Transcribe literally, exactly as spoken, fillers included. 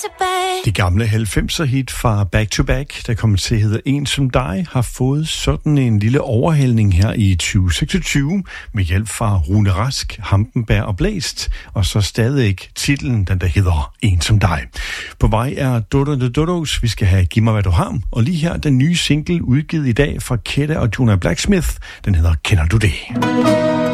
to back. De gamle halvfemser hit fra Back to Back, der kommer til at hedde En som dig, har fået sådan en lille overhældning her i tyve seksogtyve med hjælp fra Rune Rask, Hampenberg og Blæst, og så stadig titlen, den der hedder En som dig. På vej er Dodo de Dodos, vi skal have Giv mig hvad du har, og lige her den nye single udgivet i dag fra Kette og Jonah Blacksmith, den hedder Kender du det?